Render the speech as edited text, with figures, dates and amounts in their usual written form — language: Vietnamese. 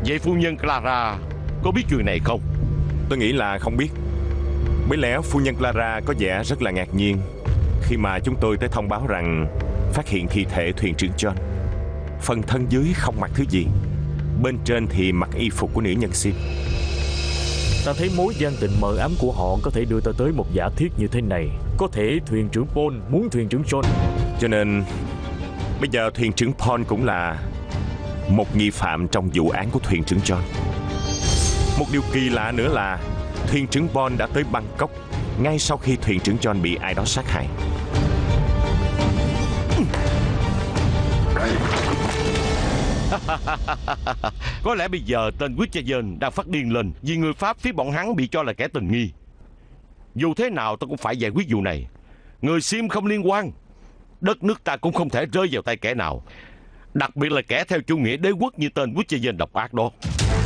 Vậy phu nhân Clara có biết chuyện này không? Tôi nghĩ là không biết. Bởi lẽ phu nhân Clara có vẻ rất là ngạc nhiên khi mà chúng tôi tới thông báo rằng phát hiện thi thể thuyền trưởng John. Phần thân dưới không mặc thứ gì, bên trên thì mặc y phục của nữ nhân Sim. Ta thấy mối gian tình mờ ám của họ có thể đưa ta tới một giả thiết như thế này. Có thể thuyền trưởng Paul muốn thuyền trưởng John. Cho nên bây giờ thuyền trưởng Paul cũng là một nghi phạm trong vụ án của thuyền trưởng John. Một điều kỳ lạ nữa là thuyền trưởng Paul đã tới Bangkok ngay sau khi thuyền trưởng John bị ai đó sát hại. Có lẽ bây giờ tên Wittgenstein đang phát điên lên vì người Pháp phía bọn hắn bị cho là kẻ tình nghi. Dù thế nào tôi cũng phải giải quyết vụ này. Người Sim không liên quan. Đất nước ta cũng không thể rơi vào tay kẻ nào, đặc biệt là kẻ theo chủ nghĩa đế quốc như tên Wittgenstein độc ác đó.